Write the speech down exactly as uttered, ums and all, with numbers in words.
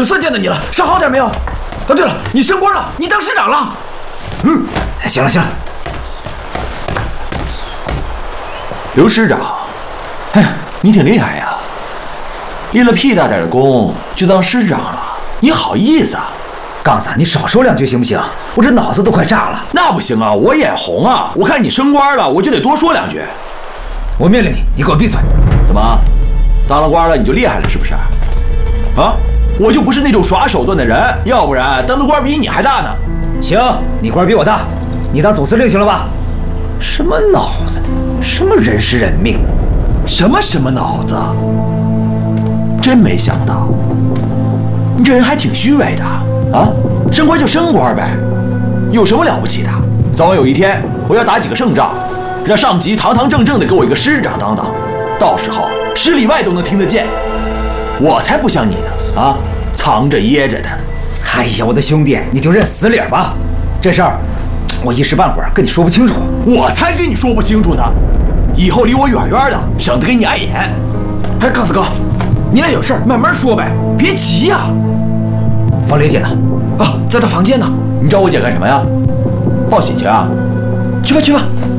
算见到你了，伤好点没有？啊，对了，你升官了，你当师长了。 嗯，行了行了。 刘师长，哎呀，你挺厉害呀，立了屁大点的功就当师长了，你好意思啊？ 杠子，你少说两句行不行？我这脑子都快炸了。 那不行啊，我眼红啊！我看你升官了，我就得多说两句。 我命令你，你给我闭嘴！ 怎么，当了官了你就厉害了是不是？啊，我就不是那种耍手段的人，要不然当的官比你还大呢。 行，你官比我大，你当总司令行了吧？什么脑子？什么人事任命？ 什么什么脑子？真没想到，你这人还挺虚伪的啊！升官就升官呗，有什么了不起的？早晚有一天，我要打几个胜仗，让上级堂堂正正的给我一个师长当当，到时候十里外都能听得见。我才不像你呢啊，藏着掖着的。 哎呀，我的兄弟，你就认死理吧，这事儿我一时半会儿跟你说不清楚。 我才跟你说不清楚呢，以后离我远远的，省得给你碍眼。 哎，杠子哥，你俩有事儿慢慢说呗，别急呀。 方玲姐呢？ 啊，在她房间呢。 你找我姐干什么呀？报喜去啊？ 去吧去吧。